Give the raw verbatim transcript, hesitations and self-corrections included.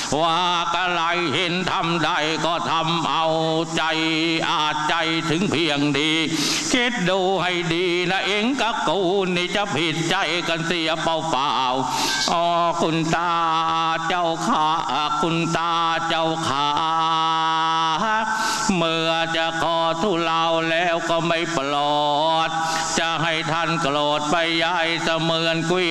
ว่ากะไรเห็นทำได้ก็ทำเอาใจอาจใจถึงเพียงดีคิดดูให้ดีนะเองกับกูนี่จะผิดใจกันเสียเปล่าๆอ๋อคุณตาเจ้าขาคุณตาเจ้าขาเมื่อจะขอทุเลาแล้วก็ไม่ปลอดจะให้ท่านโกรธไปใหญ่เสมือนกุ้ย